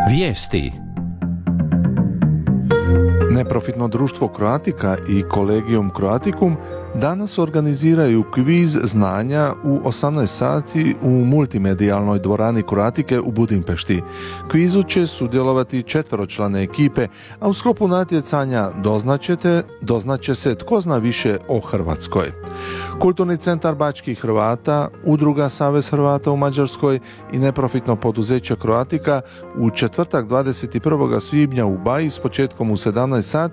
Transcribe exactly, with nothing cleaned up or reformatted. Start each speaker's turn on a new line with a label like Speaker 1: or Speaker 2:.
Speaker 1: Vijesti.
Speaker 2: Neprofitno društvo Croatica i Collegium Croaticum danas organiziraju kviz znanja u osamnaest sati u multimedijalnoj dvorani Croatike u Budimpešti. Kvizu će sudjelovati četveročlane ekipe, a u sklopu natjecanja doznaćete, doznaće se tko zna više o Hrvatskoj. Kulturni centar Bačkih Hrvata, Udruga Savez Hrvata u Mađarskoj i neprofitno poduzeće Croatica u četvrtak dvadeset prvog svibnja u Baji s početkom u sedamnaest sati